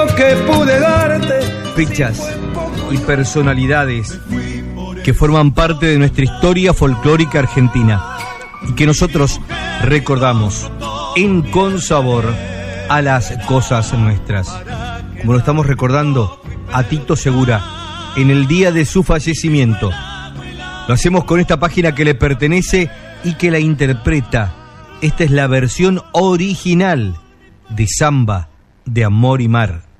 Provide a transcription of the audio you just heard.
Que pude darte. Fechas y personalidades que forman parte de nuestra historia folclórica argentina y que nosotros recordamos en consabor a las cosas nuestras, como lo estamos recordando a Tito Segura en el día de su fallecimiento. Lo hacemos con esta página que le pertenece y que la interpreta. Esta es la versión original de Samba de Amor y Mar.